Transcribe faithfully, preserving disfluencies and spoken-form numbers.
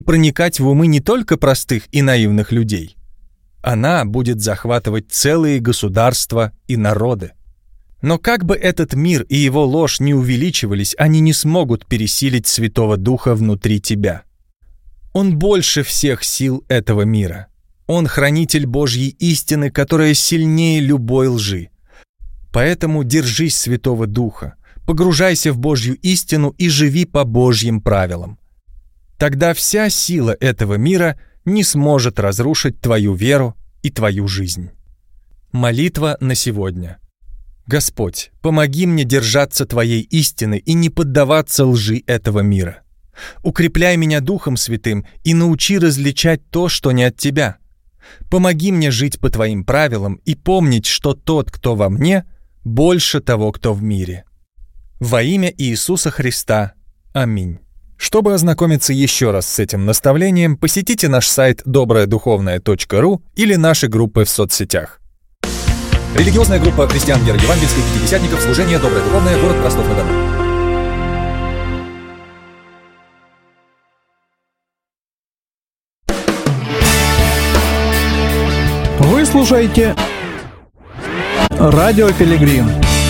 проникать в умы не только простых и наивных людей. Она будет захватывать целые государства и народы. Но как бы этот мир и его ложь не увеличивались, они не смогут пересилить Святого Духа внутри тебя. Он больше всех сил этого мира. Он хранитель Божьей истины, которая сильнее любой лжи. Поэтому держись Святого Духа, погружайся в Божью истину и живи по Божьим правилам. Тогда вся сила этого мира не сможет разрушить твою веру и твою жизнь. Молитва на сегодня. Господь, помоги мне держаться Твоей истины и не поддаваться лжи этого мира. Укрепляй меня Духом Святым и научи различать то, что не от Тебя. Помоги мне жить по Твоим правилам и помнить, что тот, кто во мне, больше того, кто в мире. Во имя Иисуса Христа. Аминь. Чтобы ознакомиться еще раз с этим наставлением, посетите наш сайт добрая духовная точка ру или наши группы в соцсетях. Религиозная группа христиан веры евангельской пятидесятников, служение Доброе Духовное, город Ростов-на-Дону. Вы слушаете Радио Пилигрим.